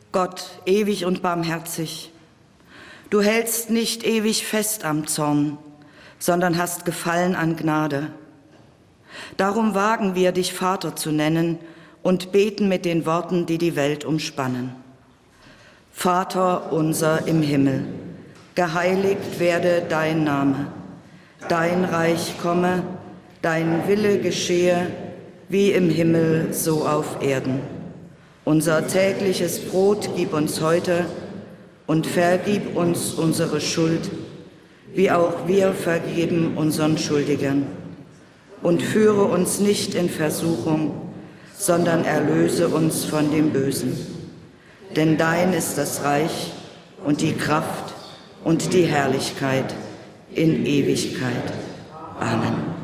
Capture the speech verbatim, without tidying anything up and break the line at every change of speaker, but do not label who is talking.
Gott, ewig und barmherzig, du hältst nicht ewig fest am Zorn, sondern hast Gefallen an Gnade. Darum wagen wir, dich Vater zu nennen und beten mit den Worten, die die Welt umspannen. Vater unser im Himmel, geheiligt werde dein Name. Dein Reich komme, dein Wille geschehe, wie im Himmel, so auf Erden. Unser tägliches Brot gib uns heute und vergib uns unsere Schuld, wie auch wir vergeben unseren Schuldigern. Und führe uns nicht in Versuchung, sondern erlöse uns von dem Bösen. Denn dein ist das Reich und die Kraft und die Herrlichkeit in Ewigkeit. Amen.